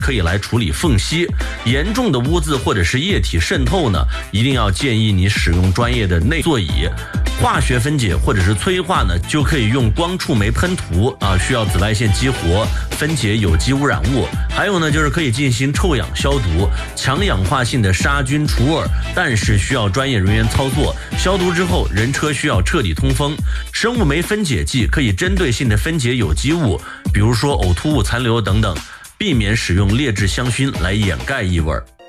可以来处理缝隙。严重的污渍或者是液体渗透呢，一定要建议你使用专业的内座椅。化学分解或者是催化呢，就可以用光触媒喷涂需要紫外线激活分解有机污染物。还有呢，就是可以进行臭氧消毒，强氧化性的杀菌除味，但是需要专业人员操作。消毒之后，人车需要彻底通风。生物酶分解剂可以针对性的分解有机物，比如说呕吐物残留等等，避免使用劣质香薰来掩盖异味。